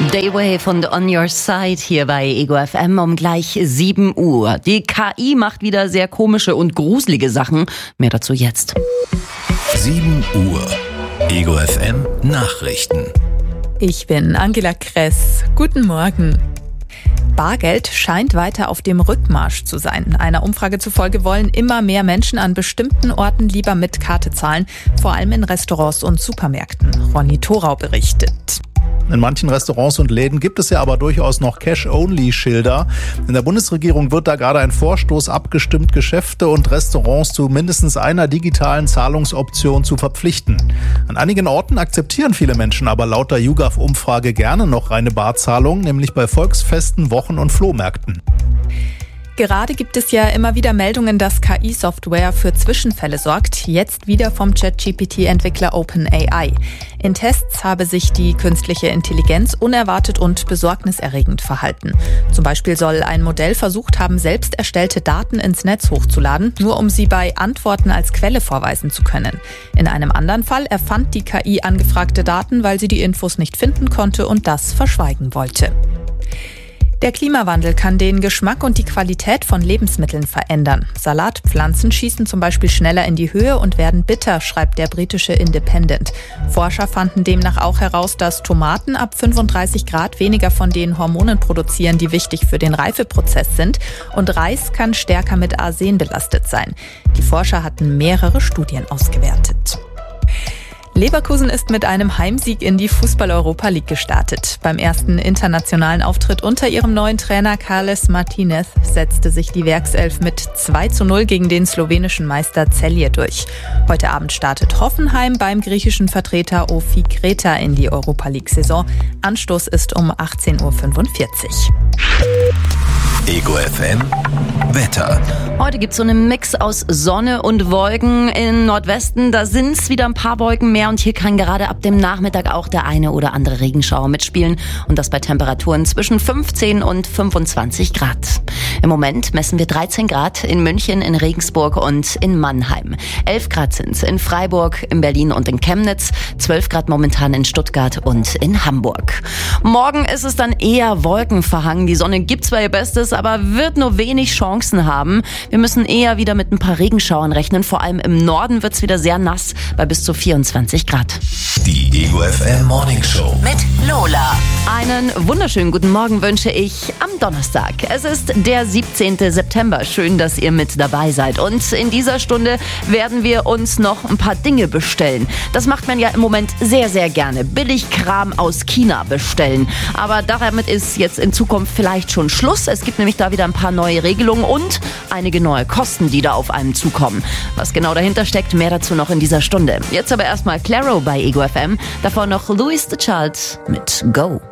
Daywave und On Your Side hier bei Ego FM um gleich 7 Uhr. Die KI macht wieder sehr komische und gruselige Sachen. Mehr dazu jetzt. 7 Uhr. Ego FM Nachrichten. Ich bin Angela Kress. Guten Morgen. Bargeld scheint weiter auf dem Rückmarsch zu sein. Einer Umfrage zufolge wollen immer mehr Menschen an bestimmten Orten lieber mit Karte zahlen, vor allem in Restaurants und Supermärkten. Ronny Thorau berichtet. In manchen Restaurants und Läden gibt es ja aber durchaus noch Cash-Only-Schilder. In der Bundesregierung wird da gerade ein Vorstoß abgestimmt, Geschäfte und Restaurants zu mindestens einer digitalen Zahlungsoption zu verpflichten. An einigen Orten akzeptieren viele Menschen aber laut der YouGov-Umfrage gerne noch reine Barzahlung, nämlich bei Volksfesten, Wochen- und Flohmärkten. Gerade gibt es ja immer wieder Meldungen, dass KI-Software für Zwischenfälle sorgt. Jetzt wieder vom ChatGPT-Entwickler OpenAI. In Tests habe sich die künstliche Intelligenz unerwartet und besorgniserregend verhalten. Zum Beispiel soll ein Modell versucht haben, selbst erstellte Daten ins Netz hochzuladen, nur um sie bei Antworten als Quelle vorweisen zu können. In einem anderen Fall erfand die KI angefragte Daten, weil sie die Infos nicht finden konnte und das verschweigen wollte. Der Klimawandel kann den Geschmack und die Qualität von Lebensmitteln verändern. Salatpflanzen schießen zum Beispiel schneller in die Höhe und werden bitter, schreibt der britische Independent. Forscher fanden demnach auch heraus, dass Tomaten ab 35 Grad weniger von den Hormonen produzieren, die wichtig für den Reifeprozess sind. Und Reis kann stärker mit Arsen belastet sein. Die Forscher hatten mehrere Studien ausgewertet. Leverkusen ist mit einem Heimsieg in die Fußball-Europa League gestartet. Beim ersten internationalen Auftritt unter ihrem neuen Trainer Carles Martinez setzte sich die Werkself mit 2:0 gegen den slowenischen Meister Celje durch. Heute Abend startet Hoffenheim beim griechischen Vertreter Ofi Kreta in die Europa League-Saison. Anstoß ist um 18:45 Uhr. Ego FM Wetter. Heute gibt es so einen Mix aus Sonne und Wolken. Im Nordwesten, da sind es wieder ein paar Wolken mehr und hier kann gerade ab dem Nachmittag auch der eine oder andere Regenschauer mitspielen und das bei Temperaturen zwischen 15 und 25 Grad. Im Moment messen wir 13 Grad in München, in Regensburg und in Mannheim. 11 Grad sind es in Freiburg, in Berlin und in Chemnitz, 12 Grad momentan in Stuttgart und in Hamburg. Morgen ist es dann eher wolkenverhangen. Die Sonne gibt zwar ihr Bestes, aber wird nur wenig Chancen haben. Wir müssen eher wieder mit ein paar Regenschauern rechnen. Vor allem im Norden wird es wieder sehr nass bei bis zu 24 Grad. Die Ego FM Morning Show mit Lola. Einen wunderschönen guten Morgen wünsche ich am Donnerstag. Es ist der 17. September. Schön, dass ihr mit dabei seid. Und in dieser Stunde werden wir uns noch ein paar Dinge bestellen. Das macht man ja im Moment sehr, sehr gerne. Billigkram aus China bestellen. Aber damit ist jetzt in Zukunft vielleicht schon Schluss. Es gibt nämlich da wieder ein paar neue Regelungen und einige neue Kosten, die da auf einen zukommen. Was genau dahinter steckt, mehr dazu noch in dieser Stunde. Jetzt aber erstmal Claro bei Ego FM. Davor noch Louis the Child mit Go.